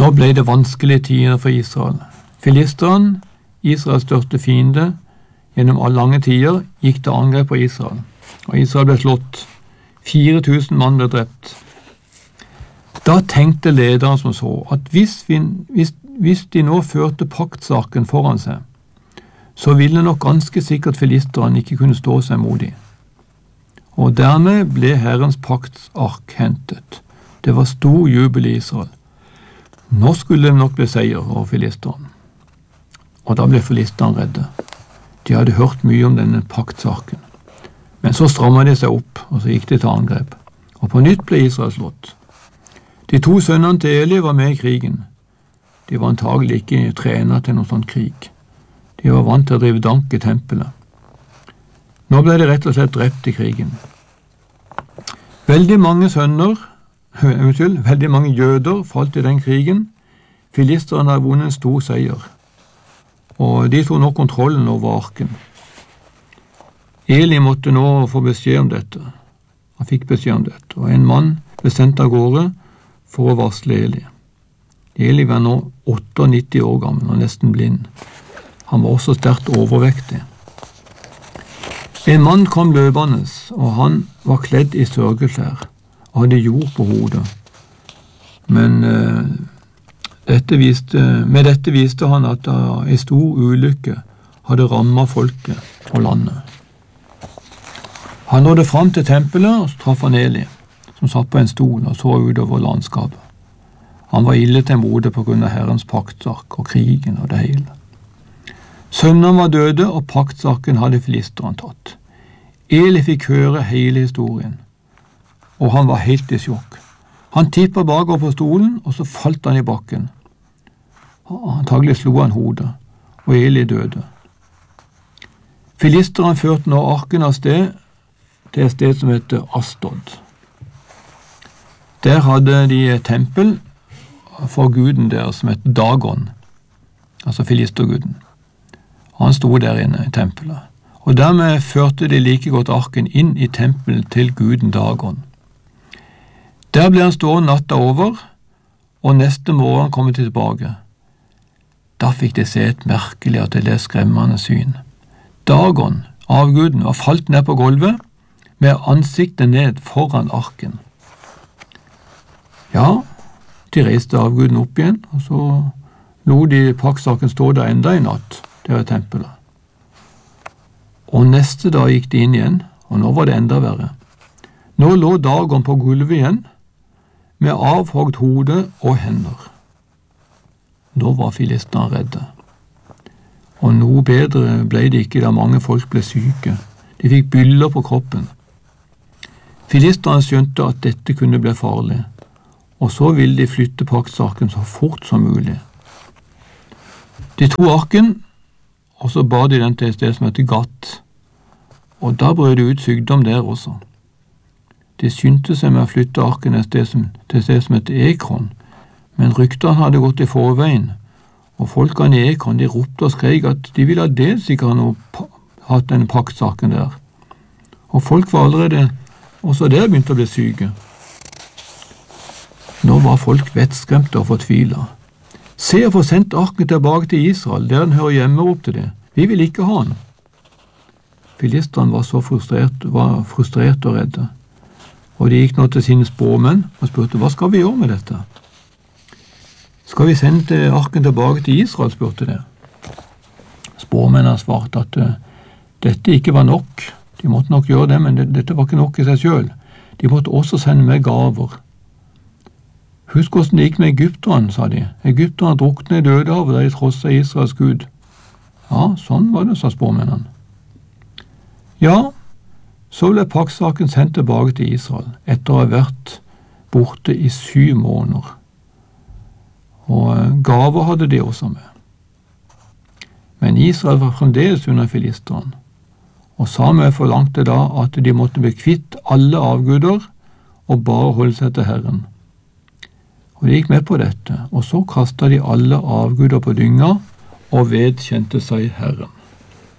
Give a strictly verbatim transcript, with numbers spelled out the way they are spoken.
Nå ble det vanskelige tider for Israel. Filisterne, Israels største fiende, gjennom alle lange tider gikk det angrep på Israel, og Israel ble slått. fire tusen mann ble drept. Da tenkte lederen som så, at hvis, vi, hvis, hvis de nå førte paktsaken foran seg, så ville nok ganske sikkert filisterne ikke kunne stå seg mot dem. Og dermed ble Herrens paktsark hentet. Det var stor jubel i Israel. Nå skulle det nok bli seier over filisterne. Og da ble filisterne redde. De hadde hørt mye om denne paktsaken. Men så strammet de seg opp, og så gikk de til angrep. Og på nytt ble Israel slått. De to sønnene til Eli var med i krigen. De var antagelig ikke trenet til noen sånn krig. De var vant til å drive dank i tempelet. Nå ble de rett og slett drept i krigen. Veldig mange sønner, unnskyld, veldig mange jøder falt i den krigen. Filisterne hadde vunnet en stor seier, og de tok nå kontrollen over arken. Eli måtte nå få beskjed om dette. Han fikk beskjed om dette, og en mann ble sendt av gårde for å varsle Eli. Eli var nå nittiåtte år gammel og nesten blind. Han var også sterkt overvektig. En mann kom løpende, og han var kledd i sørgeklær og hadde jord på hodet. Men eh, dette viste, med dette viste han at uh, en stor ulykke hadde rammet folket og landet. Han nådde fram til tempelet, og så traff han Eli, som satt på en stol og så utover landskapet. Han var ille til mode på grunn av Herrens paktsark og krigen og det hele. Sønnene var døde, og paktsarken hadde filisterne tatt. Eli fikk høre hele historien, og han var helt i sjokk. Han tippet bakover på stolen, og så falt han i bakken. Antagelig slo han hodet, og Eli døde. Filisterne førte nå arken av sted til et sted som heter Asdod. Der hadde de et tempel for guden der som heter Dagon, altså filisterguden. Han sto der inne i tempelet, og dermed førte de like godt arken inn i tempelet til guden Dagon. Der ble han stående natta over, og neste morgen kom de tilbake. Da fikk de se et merkelig og til det skremmende syn. Dagon, avguden, var falt ned på gulvet, med ansiktet ned foran arken. Ja, de reiste avguden opp igjen, og så lot de paktsarken stå der enda i natt, der i tempelet. Og neste dag gikk de inn igjen, og nå var det enda verre. Nå lå Dagon på gulvet igjen, med avhogd hode og hender. Nå var filisterne redde. Og noe bedre ble det ikke da mange folk ble syke. De fikk byller på kroppen. Filisterne skjønte at dette kunne bli farlig, og så ville de flytte paktsarken så fort som mulig. De tok arken, og så bar de den til et sted som heter Gat, og da brøt det ut sykdom der også. De skyndte seg med å flytte arken et sted som, til et sted som heter Ekron, men ryktene hadde gått i forveien, og folkene i Ekron de ropte og skrek at de ville dels ikke ha noe, hatt denne paktsaken der. Og folk var allerede også der begynte å bli syke. Nå var folk vettskremte og fortvilet. Se å få sendt arken tilbake til Israel, der den hører hjemme, ropte de. Vi vil ikke ha den. Filisterne var så frustrert, var frustrert og redde, og de gikk nå til sine spåmenn og spurte, hva skal vi gjøre med dette? Skal vi sende arken tilbake til Israel, spurte de. Spåmennene svarte at uh, dette ikke var nok. De måtte nok gjøre det, men det, dette var ikke nok i seg selv. De måtte også sende med gaver. Husk hvordan det gikk med Egypterne, sa de. Egypterne druknet i Dødehavet da de trosset Israels Gud. Ja, sånn var det, sa spåmennene. Ja, så ble paktsaken sendt tilbake til Israel, etter å ha vært borte i syv måneder. Og gaver hadde de også med. Men Israel var fremdeles under filisterne, og Samuel forlangte da at de måtte bli kvitt alle avguder og bare holde seg til Herren. Og de gikk med på dette, og så kastet de alle avguder på dynga og vedkjente seg Herren.